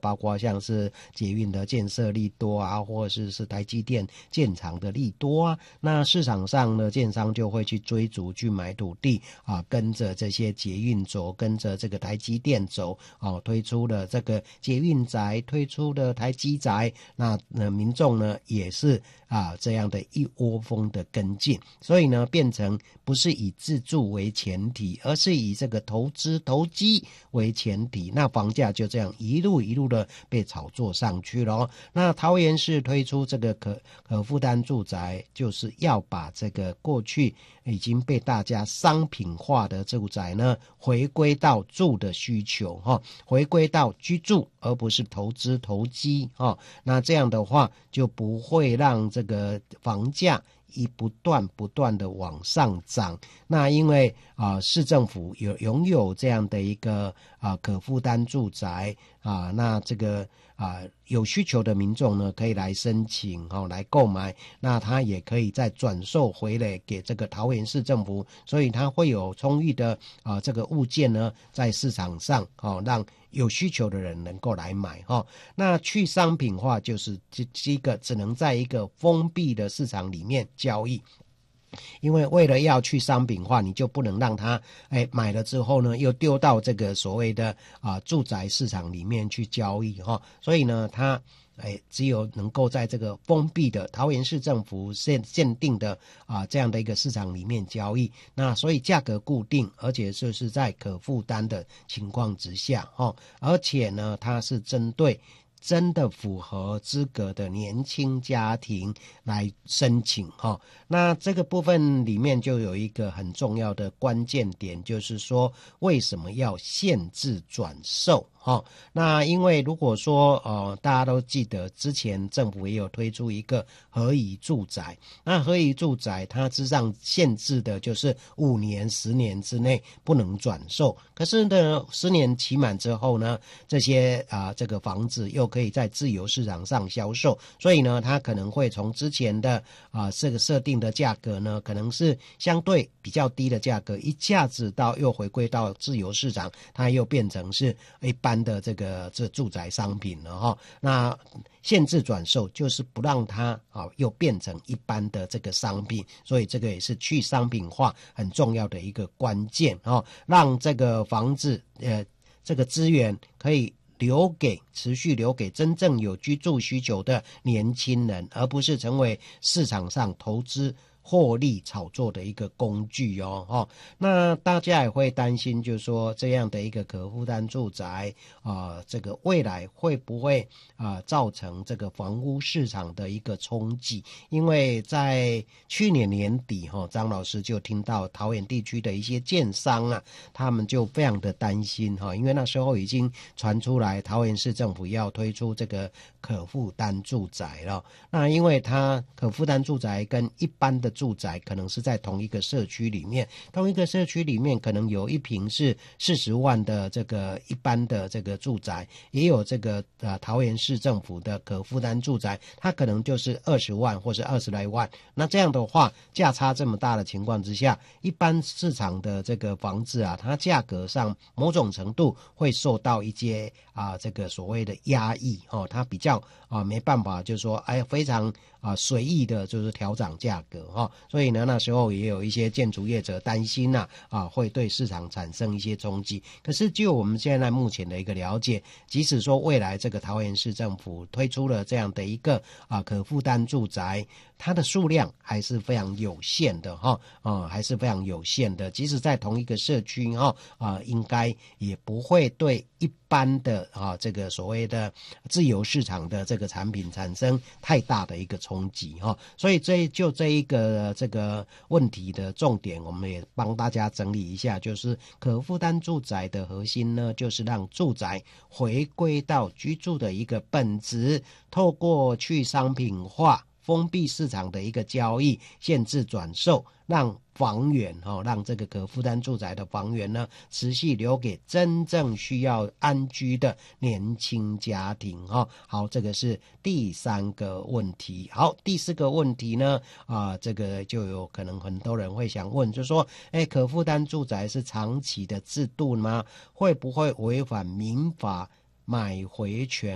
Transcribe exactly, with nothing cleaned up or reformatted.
包括像是捷运的建设利多啊，或者是是台积电建厂的利多啊，那市场上呢，建商就会去追逐去买土地啊，跟着这些捷运走，跟着这个台积电走哦、啊，推出了这个捷运宅，推出了台积宅，那那民众呢也是啊这样的一窝蜂的跟进，所以呢变成不是以自住为前提，而是以这个投资投机为前提，那房价就这样一路一路的被炒作上去了。那桃园市推出这个可可负担住宅，就是要把这个过去已经被大家商品化的住宅呢，回归到住的需求哈，回归到居住，而不是投资投机哈。那这样的话就不会让这个房价一不断不断的往上涨。那因为啊、呃，市政府有拥有这样的一个啊、呃、可负担住宅啊，那这个啊、呃、有需求的民众呢，可以来申请哦，来购买，那他也可以再转售回来给这个桃园市政府，所以他会有充裕的啊、呃、这个物件呢，在市场上哦，让有需求的人能够来买哈、哦。那去商品化就是这这一个只能在一个封闭的市场里面交易。因为为了要去商品化，你就不能让他哎买了之后呢，又丢到这个所谓的啊住宅市场里面去交易哈、哦，所以呢，他哎只有能够在这个封闭的桃园市政府限限定的啊这样的一个市场里面交易，那所以价格固定，而且就是在可负担的情况之下哈、哦，而且呢，它是针对真的符合资格的年轻家庭来申请哈，那这个部分里面就有一个很重要的关键点，就是说为什么要限制转售哈？那因为如果说呃大家都记得之前政府也有推出一个合宜住宅，那合宜住宅它之上限制的就是五年、十年之内不能转售，可是呢十年期满之后呢，这些啊、呃、这个房子又可以在自由市场上销售，所以呢，它可能会从之前的啊、呃、这个设定的价格呢，可能是相对比较低的价格，一下子到又回归到自由市场，它又变成是一般的这个这住宅商品了哈。那限制转售就是不让它啊又变成一般的这个商品，所以这个也是去商品化很重要的一个关键哦，让这个房子呃这个资源可以留给持续留给真正有居住需求的年轻人，而不是成为市场上投资获利炒作的一个工具哦。哦，那大家也会担心，就是说这样的一个可负担住宅啊、呃，这个未来会不会啊、呃、造成这个房屋市场的一个冲击？因为在去年年底哈、哦，张老师就听到桃园地区的一些建商啊，他们就非常的担心哈、哦，因为那时候已经传出来桃园市政府要推出这个可负担住宅了。那因为它可负担住宅跟一般的住宅可能是在同一个社区里面，同一个社区里面可能有一坪是四十万的这个一般的这个住宅，也有这个呃桃园市政府的可负担住宅，它可能就是二十万或是二十来万。那这样的话，价差这么大的情况之下，一般市场的这个房子啊，它价格上某种程度会受到一些啊、呃、这个所谓的压抑哦，它比较啊、呃、没办法，就是说哎非常啊随意的就是调涨价格哈、哦，所以呢那时候也有一些建筑业者担心呐 啊, 啊会对市场产生一些冲击。可是就我们现在目前的一个了解，即使说未来这个桃园市政府推出了这样的一个啊可负担住宅，它的数量还是非常有限的哈、哦、啊还是非常有限的，即使在同一个社区哈 啊, 啊应该也不会对一般的啊这个所谓的自由市场的这个产品产生太大的一个冲击哈、哦，所以这就这一个这个问题的重点，我们也帮大家整理一下，就是可负担住宅的核心呢，就是让住宅回归到居住的一个本质，透过去商品化、封闭市场的一个交易，限制转售，让房源哦，让这个可负担住宅的房源呢，持续留给真正需要安居的年轻家庭哈。好，这个是第三个问题。好，第四个问题呢，啊、呃，这个就有可能很多人会想问，就是说，哎，可负担住宅是长期的制度吗？会不会违反民法买回权